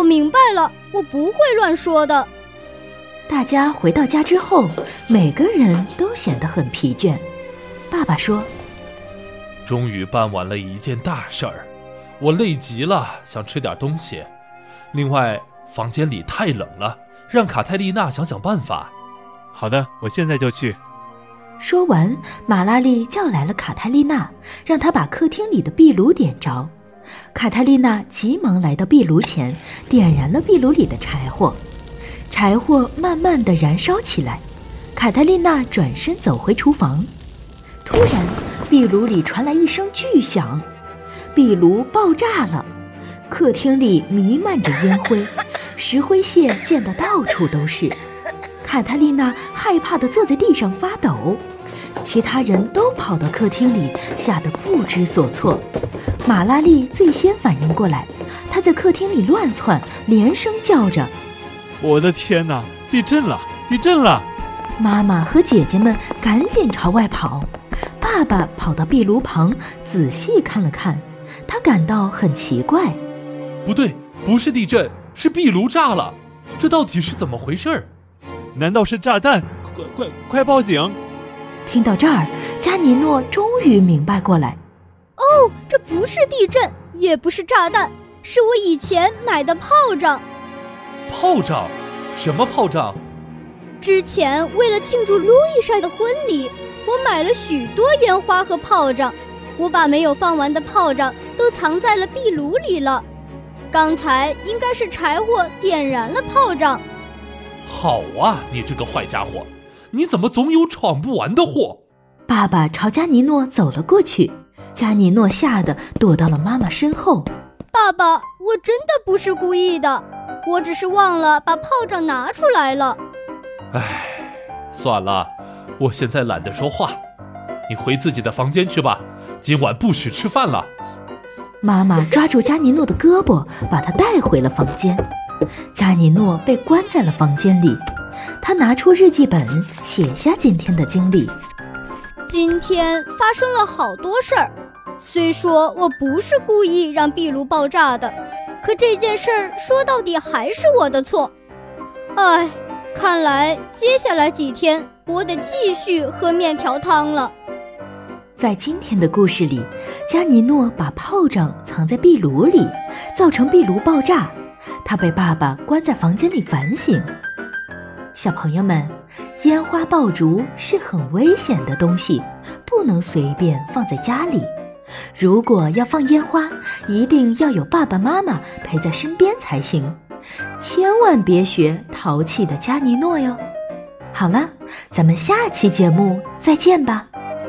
明白了，我不会乱说的。 大家回到家之后，每个人都显得很疲倦。爸爸说： 终于办完了一件大事儿，我累极了，想吃点东西。另外，房间里太冷了，让卡泰丽娜想想办法。 好的，我现在就去。 说完，马拉丽叫来了卡泰丽娜，让她把客厅里的壁炉点着。卡泰丽娜急忙来到壁炉前，点燃了壁炉里的柴火。柴火慢慢地燃烧起来。卡泰丽娜转身走回厨房，突然，壁炉里传来一声巨响，壁炉爆炸了。客厅里弥漫着烟灰，石灰屑溅得到处都是。卡泰丽娜害怕地坐在地上发抖，其他人都跑到客厅里，吓得不知所措。马拉丽最先反应过来，她在客厅里乱窜，连声叫着： 我的天哪，地震了，地震了！ 妈妈和姐姐们赶紧朝外跑。爸爸跑到壁炉旁，仔细看了看，他感到很奇怪。 不对，不是地震，是壁炉炸了，这到底是怎么回事？ 难道是炸弹？快报警！ 听到这儿，加尼诺终于明白过来。 哦，这不是地震，也不是炸弹，是我以前买的炮仗。 炮仗？什么炮仗？ 之前为了庆祝路易莎的婚礼，我买了许多烟花和炮仗，我把没有放完的炮仗都藏在了壁炉里了。刚才应该是柴火点燃了炮仗。 好啊，你这个坏家伙，你怎么总有闯不完的祸？ 爸爸朝加尼诺走了过去，加尼诺吓得躲到了妈妈身后。 爸爸，我真的不是故意的，我只是忘了把炮仗拿出来了。 唉，算了，我现在懒得说话，你回自己的房间去吧，今晚不许吃饭了。 妈妈抓住加尼诺的胳膊，把他带回了房间。加尼诺被关在了房间里，他拿出日记本，写下今天的经历。 今天发生了好多事儿，虽说我不是故意让壁炉爆炸的，可这件事儿说到底还是我的错。唉，看来接下来几天我得继续喝面条汤了。 在今天的故事里，加尼诺把炮仗藏在壁炉里，造成壁炉爆炸。他被爸爸关在房间里反省。小朋友们，烟花爆竹是很危险的东西，不能随便放在家里。如果要放烟花，一定要有爸爸妈妈陪在身边才行，千万别学淘气的加尼诺哟。好了，咱们下期节目再见吧。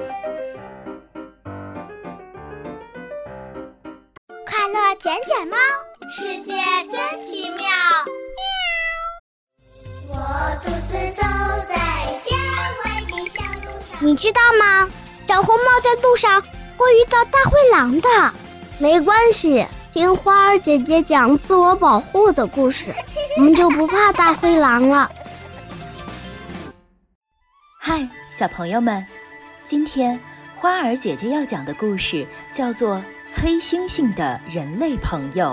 快乐捡捡猫，世界真奇妙。我独自走在郊外的小路上。你知道吗？小红帽在路上会遇到大灰狼的。没关系，听花儿姐姐讲自我保护的故事，我们就不怕大灰狼了。 嗨，小朋友们，今天花儿姐姐要讲的故事叫做《黑猩猩的人类朋友》。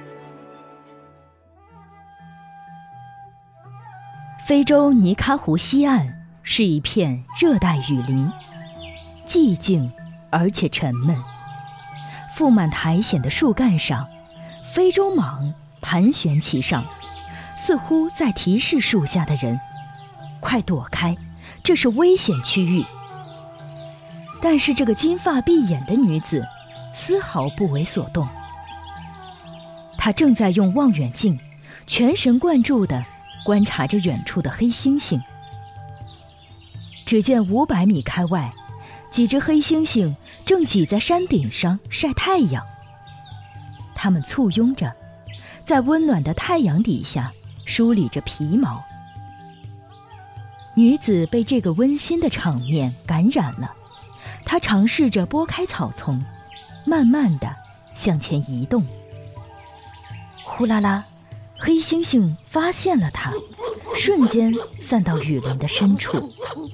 非洲尼喀湖西岸是一片热带雨林，寂静而且沉闷。覆满苔藓的树干上，非洲蟒盘旋其上，似乎在提示树下的人：快躲开，这是危险区域。但是这个金发碧眼的女子丝毫不为所动，她正在用望远镜全神贯注地观察着远处的黑猩猩。只见500米开外，几只黑猩猩正挤在山顶上晒太阳。它们簇拥着，在温暖的太阳底下梳理着皮毛。女子被这个温馨的场面感染了，她尝试着拨开草丛，慢慢地向前移动。呼啦啦，黑猩猩发现了它，瞬间散到雨林的深处。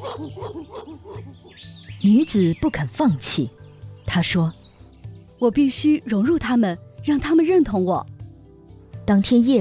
女子不肯放弃，她说： 我必须融入他们，让他们认同我。 当天夜